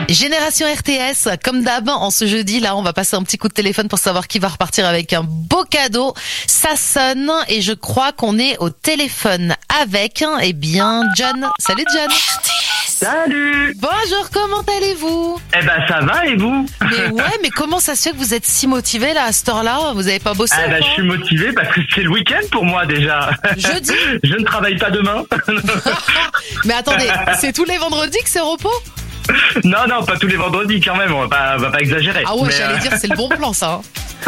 Génération RTS, comme d'hab, en ce jeudi, là, on va passer un petit coup de téléphone pour savoir qui va repartir avec un beau cadeau. Ça sonne et je crois qu'on est au téléphone avec, John. Salut John. Salut. Bonjour, comment allez-vous? Eh ben ça va et vous? Mais comment ça se fait que vous êtes si motivé là à cette heure-là? Vous avez pas bossé? Je suis motivé parce que c'est le week-end pour moi déjà. Jeudi? Je ne travaille pas demain. Mais attendez, c'est tous les vendredis que c'est repos? Non, pas tous les vendredis quand même, on va pas exagérer. Ah ouais, j'allais dire c'est le bon plan ça.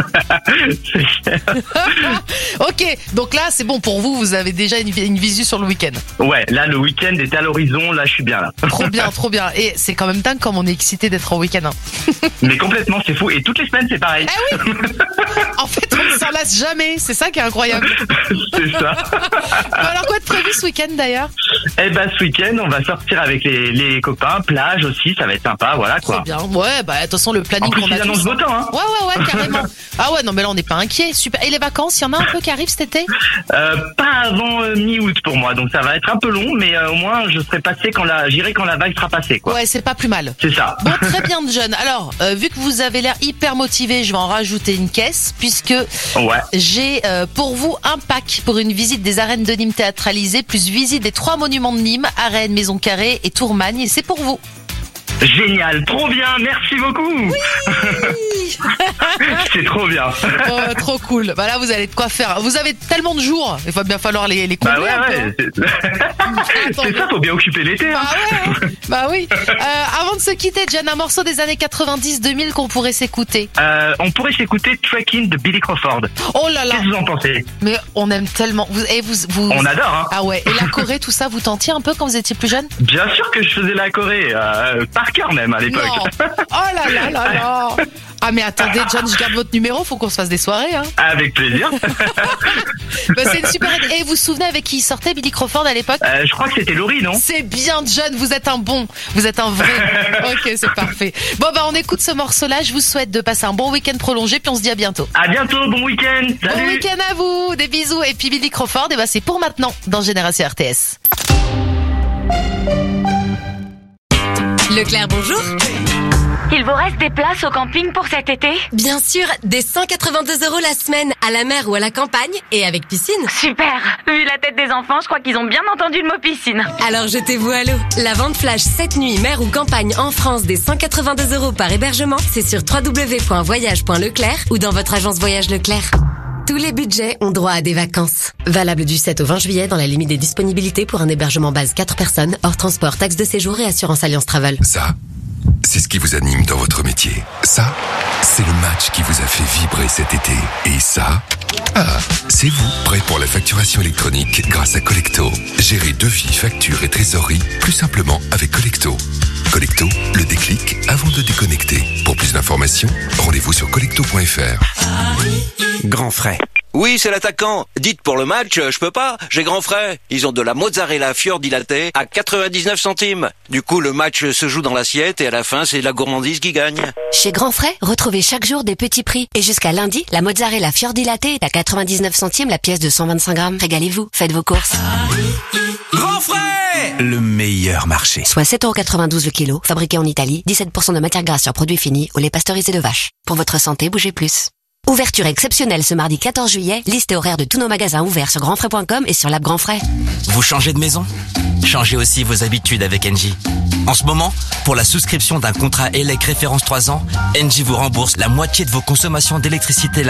Ok, donc là c'est bon pour vous, vous avez déjà une visu sur le week-end. Ouais, là le week-end est à l'horizon, là je suis bien là. Trop bien. Et c'est quand même dingue comme on est excité d'être en week-end. Mais complètement, c'est fou. Et toutes les semaines c'est pareil. Eh oui. En fait on ne s'en lasse jamais, c'est ça qui est incroyable. C'est ça. Alors quoi de prévu ce week-end d'ailleurs? Eh ben ce week-end on va sortir avec les copains, plage aussi, ça va être sympa, voilà quoi. Très bien, ouais, de toute façon le planning en plus, qu'on a ils annoncent tous. beau temps, hein. Ouais, carrément. Ah ouais, non mais là on n'est pas inquiet. Super. Et les vacances, il y en a un peu qui arrivent cet été? Pas avant mi-août pour moi, donc ça va être un peu long, mais au moins je serai passé j'irai quand la vague sera passée, quoi. Ouais, c'est pas plus mal. C'est ça. Bon, très bien, John. Alors, vu que vous avez l'air hyper motivé, je vais en rajouter une caisse, puisque j'ai pour vous un pack pour une visite des arènes de Nîmes théâtralisées, plus visite des 3 monuments de Nîmes, Arène, Maison Carrée et Tourmagne, et c'est pour vous. Génial, trop bien, merci beaucoup. Oui. C'est trop bien. Oh, trop cool. Bah là, vous avez de quoi faire. Vous avez tellement de jours, il va bien falloir les combler. C'est ça, faut bien occuper l'été. Bah oui. Avant de se quitter, John, un morceau des années 90-2000 qu'on pourrait s'écouter. On pourrait s'écouter Trekking de Billy Crawford. Oh là là. Qu'est-ce que vous en pensez? Mais on aime tellement. Vous... On adore, hein. Ah ouais. Et la Corée, tout ça, vous tentiez un peu quand vous étiez plus jeune? Bien sûr que je faisais la Choré, par cœur même à l'époque. Oh là là. Ah mais attendez, John, je garde votre numéro, faut qu'on se fasse des soirées, hein. Avec plaisir. C'est une super idée. Et vous vous souvenez avec qui il sortait, Billy Crawford, à l'époque? Je crois que c'était Laurie, non? C'est bien, John, vous êtes un vrai. Ok, c'est parfait. Bon on écoute ce morceau-là, je vous souhaite de passer un bon week-end prolongé, puis on se dit à bientôt. À bientôt, bon week-end. Salut. Bon week-end à vous, des bisous. Et puis Billy Crawford, c'est pour maintenant dans Génération RTS. Leclerc, bonjour. Il vous reste des places au camping pour cet été? Bien sûr, des 182 € la semaine, à la mer ou à la campagne, et avec piscine. Super. Vu la tête des enfants, je crois qu'ils ont bien entendu le mot piscine. Alors jetez-vous à l'eau. La vente flash 7 nuits, mer ou campagne en France des 182 € par hébergement, c'est sur www.voyage.leclerc ou dans votre agence Voyage Leclerc. Tous les budgets ont droit à des vacances. Valable du 7 au 20 juillet dans la limite des disponibilités pour un hébergement base 4 personnes, hors transport, taxe de séjour et assurance Alliance Travel. Ça, c'est ce qui vous anime dans votre métier. Ça, c'est le match qui vous a fait vibrer cet été. Et ça, c'est vous, prêt pour la facturation électronique grâce à Collecto. Gérez devis, factures et trésorerie plus simplement avec Collecto. Collecto, le déclic avant de déconnecter. Pour plus d'informations, rendez-vous sur collecto.fr. Grand frais. Oui, c'est l'attaquant. Dites pour le match, je peux pas, j'ai grand frais. Ils ont de la mozzarella fior di latte à 99 centimes. Du coup, le match se joue dans l'assiette et à la fin, c'est la gourmandise qui gagne. Chez Grand Frais, retrouvez chaque jour des petits prix. Et jusqu'à lundi, la mozzarella fior di latte est à 99 centimes la pièce de 125 grammes. Régalez-vous, faites vos courses. Grand frais! Le meilleur marché. Soit 7,92 € le kilo, fabriqué en Italie, 17% de matière grasse sur produits finis, au lait pasteurisé de vache. Pour votre santé, bougez plus. Ouverture exceptionnelle ce mardi 14 juillet, liste et horaire de tous nos magasins ouverts sur grandfrais.com et sur l'app Grand Frais. Vous changez de maison? Changez aussi vos habitudes avec Engie. En ce moment, pour la souscription d'un contrat ELEC référence 3 ans, Engie vous rembourse la moitié de vos consommations d'électricité